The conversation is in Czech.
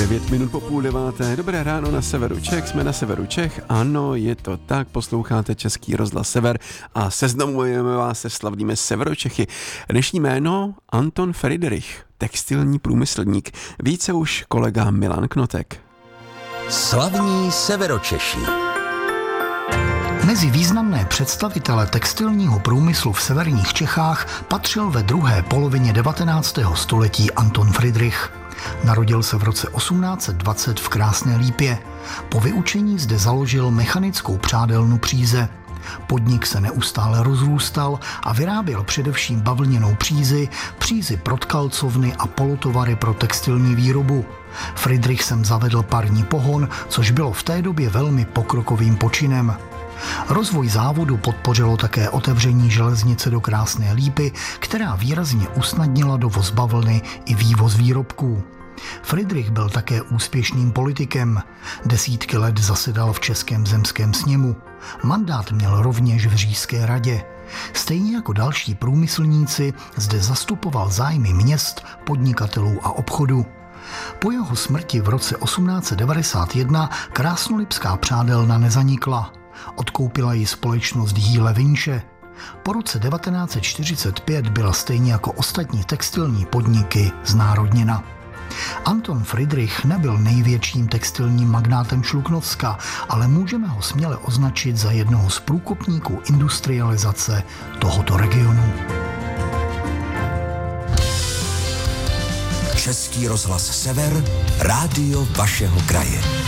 9 minut po 8:30. Dobré ráno na severu Čech, jsme na severu Čech, ano, je to tak, posloucháte Český rozhlas Sever a seznamujeme vás se slavnými Severočechy. Dnešní jméno Anton Friedrich, textilní průmyslník, více už kolega Milan Knotek. Slavní Severočeši. Mezi významné představitele textilního průmyslu v severních Čechách patřil ve druhé polovině 19. století Anton Friedrich. Narodil se v roce 1820 v Krásné Lípě. Po vyučení zde založil mechanickou přádelnu příze. Podnik se neustále rozrůstal a vyráběl především bavlněnou přízy pro tkalcovny a polotovary pro textilní výrobu. Friedrich sem zavedl parní pohon, což bylo v té době velmi pokrokovým počinem. Rozvoj závodu podpořilo také otevření železnice do Krásné Lípy, která výrazně usnadnila dovoz bavlny i vývoz výrobků. Friedrich byl také úspěšným politikem. Desítky let zasedal v Českém zemském sněmu. Mandát měl rovněž v Říšské radě. Stejně jako další průmyslníci zde zastupoval zájmy měst, podnikatelů a obchodu. Po jeho smrti v roce 1891 krásnolipská přádelna nezanikla. Odkoupila ji společnost Jíle Vinče. Po roce 1945 byla stejně jako ostatní textilní podniky znárodněna. Anton Friedrich nebyl největším textilním magnátem Šluknovska, ale můžeme ho směle označit za jednoho z průkopníků industrializace tohoto regionu. Český rozhlas Sever, rádio vašeho kraje.